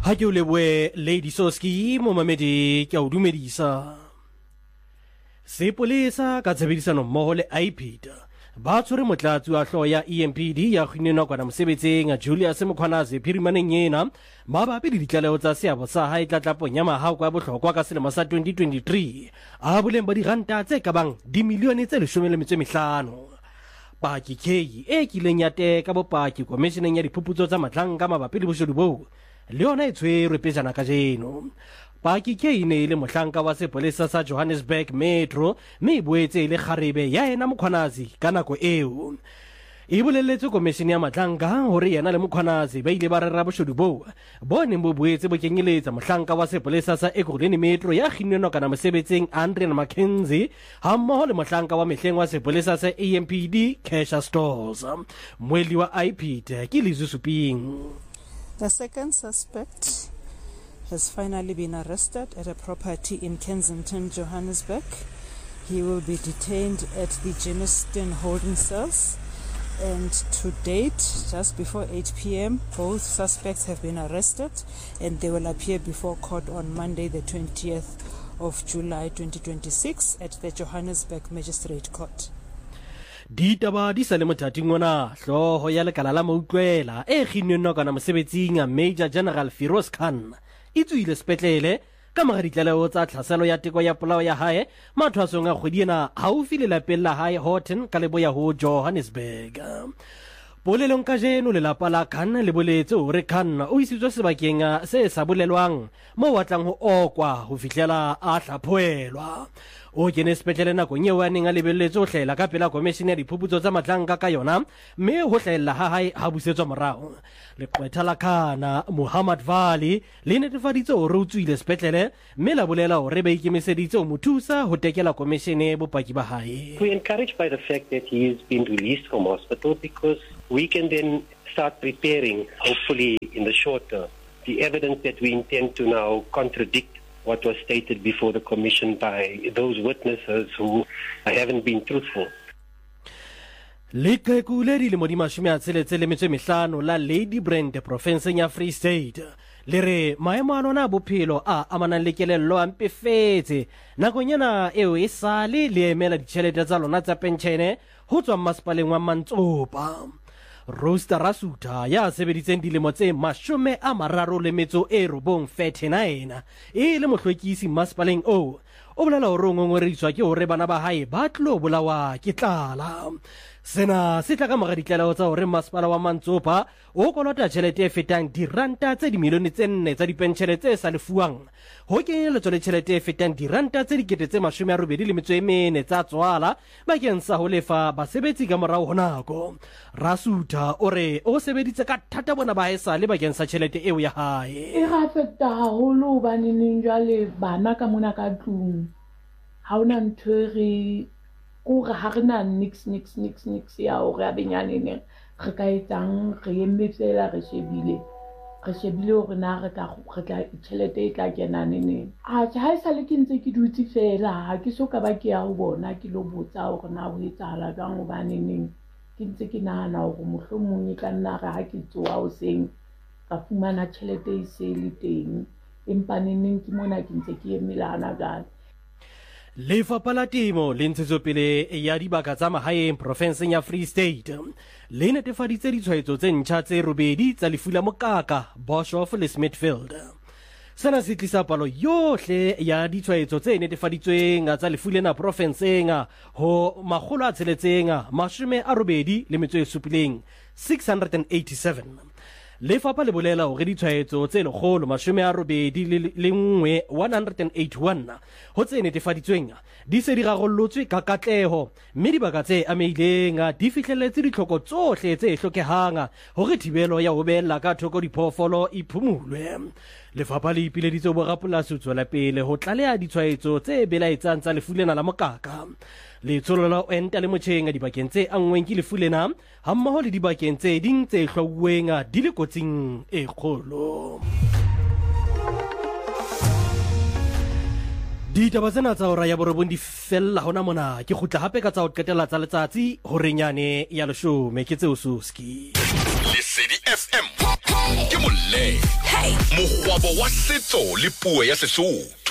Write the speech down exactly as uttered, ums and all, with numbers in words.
Ha ke o leboe Lady Soski mo mamedi ke a o dumedisa. Sepolesa ka tshebedisano mmoho le I P D ba tshwere motlatsi wa hloho ya E M P D ya kgwinenwa kwana mosebetsing a Julius Mkhwanazi phirimaneng ena mabapi le ditlaleho tsa seabo sa hae tlatlapong ya mahao kwa bohlokwa ka selemo sa twenty twenty-three a boleng ba diranta tse kabang dimilione tse leshome le metso e mehlano. Paki K e kileng ya teka bopaki komisheneng ya diphuputso tsa matlanka mabapi le boshodu boo le yona e tshwerwe pejana ka jeno. Paki K ne ile mohlanka wa sepolesa sa Johannesburg Metro mme e boetse ile kgarebe ya ena Mkhwanazi ka nako eo. E bolelletse komishene ya matlanka hore yena le Mkhwanazi ba ile ba rera boshodu boo bo neng bo boetse bo kenyeletsa mohlanka wa sepolesa sa Ekurhuleni Metro ya kginnenwa kana mosebetsing Andrian Mackenzie ha mmoho le mohlanka wa mehleng wa sepolesa sa A M P D Kesha Stores. Mweli wa I P D ke Lizu Suping. The second suspect has finally been arrested at a property in Kensington, Johannesburg. He will be detained at the Germiston holding cells. And to date, just before eight p m, both suspects have been arrested and they will appear before court on Monday, the twentieth of July twenty twenty-six at the Johannesburg Magistrate Court. Ditaba di sa le mothating ona hloho ya lekala la mautlwela e kginnenwa kana mosebetsing a Major General Firoz Khan e tswile sepetlele ka mora ditlaleho tsa tlhaselo ya teko ya polao ya hae mathwasong a kgwedi ena haufi le lapeng la hae Horton ka leboya ho Johannesburg. Polelong ka jeno lelapa la Khan le boletse hore Khan o isitswe sebakeng se sa bolelwang mo watlang ho okwa ho fihlela a hlaphoelwa. O kene sepetlele nakong eo a neng a lebelletse ho hlahela ka pela komishene ya diphuputso tsa matlanka ka yona mme ho hlahella ha hae ha busetswa morao. Leqwetha la Khana Muhammad Vali le netefaditse hore o tswile sepetlele mme la bolela hore ba ikemiseditse ho mo thusa ho tekela komishene bopaki ba hae. We're encouraged by the fact that he has been released from hospital because we can then start preparing, hopefully in the short term, the evidence that we intend to now contradict what was stated before the commission by those witnesses who haven't been truthful. Leqheku le dilemo di mashome a tsheletse le metso e mehlano la Lady Brand provinseng ya Free State le re maemo a lona a bophelo a amanang le kelello a mpefetse nakong ena eo e sale le emela ditjhelete tsa lona tsa penshene ho tswa masepaleng wa Mantsopa. Rosta Rasuta ya sebeditseng dilemo tse mashome a mararo le metso e robong forty-nine e le mohlwekisi masepaleng o o bolela hore o ngongoreditswa ke hore bana ba hae ba tlo bolawa ke tlala. Sena se tla ka mora ditlaleho tsa hore masepala wa Mantsopa o kolota tjhelete e fetang diranta tse dimilione tse nne tsa dipentjhele tse sa lefuwang ho kenyelletswa le tjhelete e fetang diranta tse dikete tse mashome a robedi le metso e mene tsa tswala bakeng sa ho lefa basebetsi ka morao ho nako. Rasuta o re o sebeditse ka thata bona ba hae sa le bakeng sa tjhelete eo ya hae. E ga feta haholo baneng jwale bana ka mona ka tlung ha ona ntho re kore ha re na nix nix nix nix ya hore a benyaneng re ka etsang re emetsela re shebile re shebile hore na re tla re tla tjhelete e tla kena nene a ha e sa le ke ntse ke dutse fela ha ke so ka ba ke ya ho bona ke lo botsa hore na ho etsahala jwang ho baneng ke ntse ke nahana hore mohlomong e ka nna re ha ke tsoa ho seng ka fumana tjhelete e se le teng empa neng ke mona ke ntse ke emelana jwale. Lefapha la Temo le ntshetsopele ya dibaka tsa mahaeng provinseng ya Free State le netefaditse ditshwaetso tse ntjha tse robedi tsa lefu la mokaka Boshoff le Smithfield. Sena se tlisa palo yohle ya ditshwaetso tse netefaditsweng tsa lefu lena provinseng ho makgolo a tsheletseng mashome a robedi le metso e supileng six hundred eighty-seven. Lefapha le bolela hore ditshwaetso tse lekgolo mashome a robedi le nngwe one hundred eighty-one ho tse netefaditsweng di se di rarollotswe ka katleho mme dibaka tse ameileng di fihlelletse ditlhoko tsohle tse hlokehang hore thibelo ya ho bella ka thoko diphoofolo e phumulwe. Lefapha le ipileditse bo rapolasi ho tswela pele ho tlaleha ditshwaetso tse belaetsang tsa lefu lena la mokaka. Letsholo la ho enta le motjheng dibakeng tse angweng ke lefu lena hammoho le dibakeng tse ding tse hlwauweng di le kotsing e kgolo. Ditaba tsena tsa hora ya borobong di fella hona mona ke kgutla hape ka tsa ho qetela tsa letsatsi ho renyane ya leshome ke tseo Soski. Lesedi F M ke molle. Hey. ngwabo wa setso le puo ya Sesotho.